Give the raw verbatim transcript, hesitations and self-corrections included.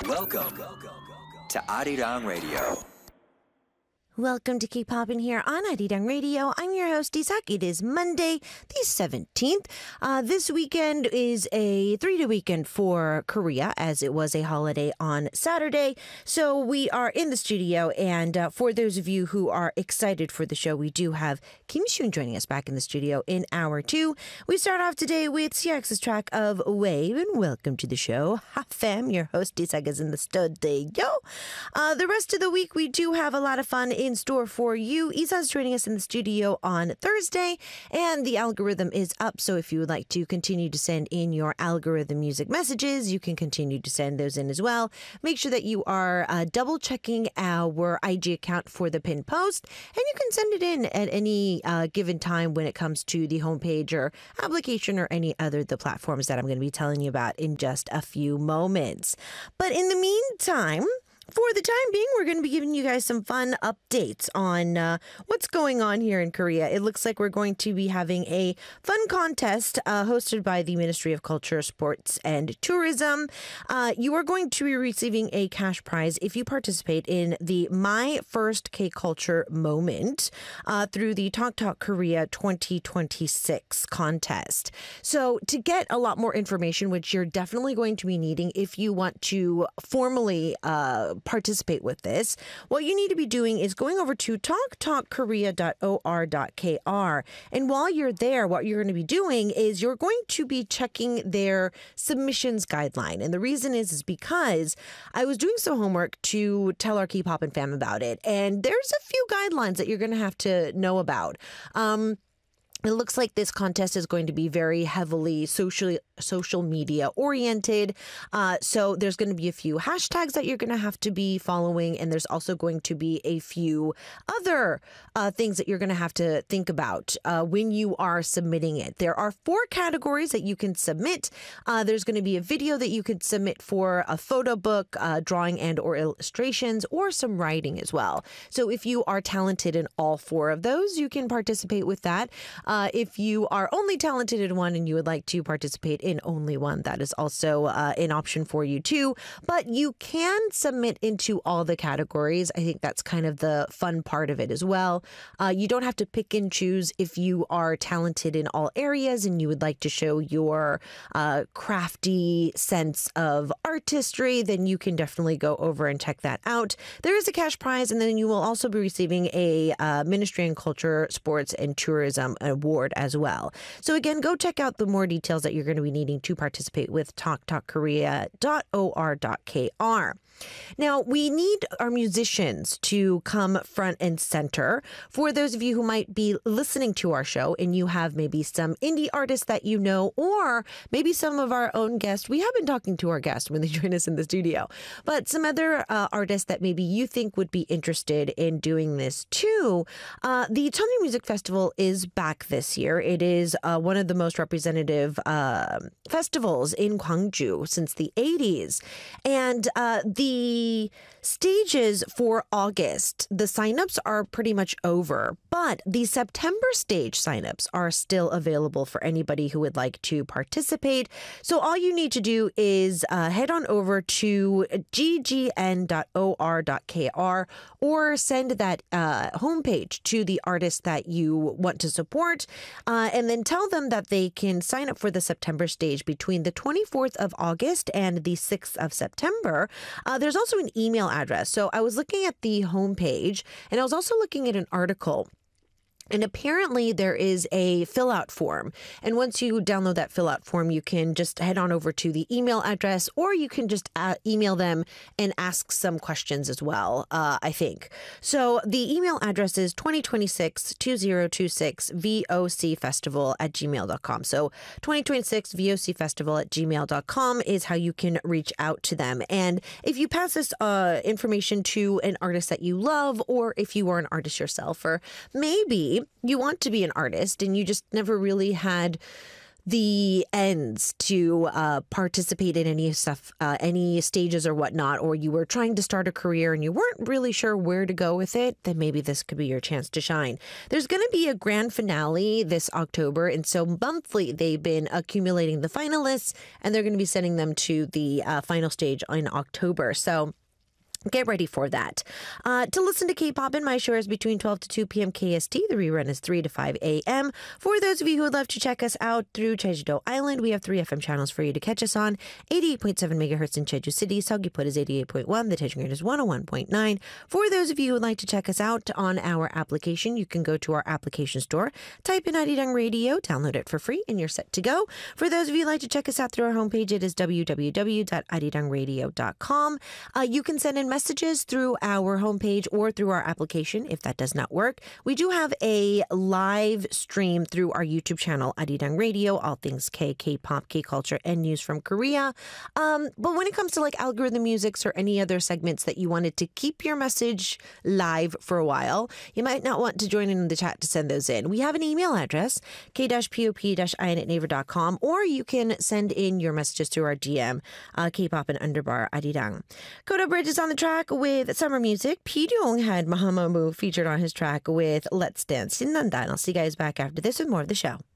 Welcome to Arirang Radio. Welcome to Keep Poppin' here on Arirang Radio. I'm your host, Isak. It is Monday, the seventeenth. Uh, this weekend is a three-day weekend for Korea, as it was a holiday on Saturday. So we are in the studio, and uh, for those of you who are excited for the show, we do have Kim Shun joining us back in the studio in hour two. We start off today with C X's track of Wave, and welcome to the show. Ha fam, your host, Isak, is in the studio. Uh, the rest of the week, we do have a lot of fun in in store for you. Isa's joining us in the studio on Thursday, and the algorithm is up. So if you would like to continue to send in your algorithm music messages, you can continue to send those in as well. Make sure that you are uh, double checking our I G account for the pin post, and you can send it in at any uh, given time when it comes to the homepage or application or any other of the platforms that I'm going to be telling you about in just a few moments. But in the meantime, for the time being, we're going to be giving you guys some fun updates on uh, what's going on here in Korea. It looks like we're going to be having a fun contest uh, hosted by the Ministry of Culture, Sports and Tourism. Uh, you are going to be receiving a cash prize if you participate in the My First K-Culture Moment uh, through the Talk Talk Korea twenty twenty-six contest. So to get a lot more information, which you're definitely going to be needing if you want to formally uh, participate with this, what you need to be doing is going over to talk talk korea dot o r dot k r, and while you're there, what you're going to be doing is you're going to be checking their submissions guideline. And the reason is is because I was doing some homework to tell our Keep Poppin' fam about it, and there's a few guidelines that you're going to have to know about. Um, It looks like this contest is going to be very heavily socially social media oriented. Uh, so there's going to be a few hashtags that you're going to have to be following. And there's also going to be a few other uh, things that you're going to have to think about uh, when you are submitting it. There are four categories that you can submit. Uh, there's going to be a video that you could submit for, a photo book, uh, drawing and or illustrations, or some writing as well. So if you are talented in all four of those, you can participate with that. Uh, if you are only talented in one and you would like to participate in only one, that is also uh, an option for you too. But you can submit into all the categories. I think that's kind of the fun part of it as well. Uh, you don't have to pick and choose. If you are talented in all areas and you would like to show your uh, crafty sense of artistry, then you can definitely go over and check that out. There is a cash prize, and then you will also be receiving a uh, Ministry of Culture, Sports and Tourism award as well. So again, go check out the more details that you're going to be needing to participate with talk talk korea dot o r dot k r. Now, we need our musicians to come front and center. For those of you who might be listening to our show and you have maybe some indie artists that you know, or maybe some of our own guests. We have been talking to our guests when they join us in the studio, but some other uh, artists that maybe you think would be interested in doing this too. Uh, the Cheonryung Music Festival is back this year. It is uh, one of the most representative uh, festivals in Gwangju since the eighties. And uh, the The stages for August, the signups are pretty much over, but the September stage signups are still available for anybody who would like to participate. So all you need to do is uh, head on over to g g n dot o r dot k r or send that uh, homepage to the artist that you want to support, uh, and then tell them that they can sign up for the September stage between the twenty-fourth of August and the sixth of September. Uh, there's also an email address. So I was looking at the homepage, and I was also looking at an article. And apparently there is a fill out form. And once you download that fill out form, you can just head on over to the email address, or you can just uh, email them and ask some questions as well, uh, I think. So the email address is twenty twenty-six twenty twenty-six V O C festival at gmail dot com. So twenty twenty-six V O C festival at gmail dot com is how you can reach out to them. And if you pass this uh, information to an artist that you love, or if you are an artist yourself, or maybe you want to be an artist and you just never really had the ends to uh, participate in any stuff, uh, any stages or whatnot, or you were trying to start a career and you weren't really sure where to go with it, then maybe this could be your chance to shine. There's going to be a grand finale this October, and so monthly they've been accumulating the finalists, and they're going to be sending them to the uh, final stage in October. So get ready for that. Uh, to listen to K-pop in my show is between twelve to two p.m. K S T. The rerun is three to five a.m. For those of you who would love to check us out through Jeju-do Island, we have three F M channels for you to catch us on. eighty-eight point seven megahertz in Jeju City. Seoggi-put is eighty-eight point one. The Daejeon grade is one oh one point nine. For those of you who would like to check us out on our application, you can go to our application store, type in Arirang Radio, download it for free, and you're set to go. For those of you who would like to check us out through our homepage, it is w w w dot arirang radio dot com. Uh, you can send in messages through our homepage or through our application if that does not work. We do have a live stream through our YouTube channel, Arirang Radio, all things K, K-pop, K-culture, and news from Korea. Um, but when it comes to like algorithm musics or any other segments that you wanted to keep your message live for a while, you might not want to join in the chat to send those in. We have an email address, k dash pop dash in at naver dot com, or you can send in your messages through our D M, uh, K-pop and underbar Arirang. Koda Bridge is on the track with summer music. Pyeong had Mamamoo featured on his track with Let's Dance. Sinanda. And I'll see you guys back after this with more of the show.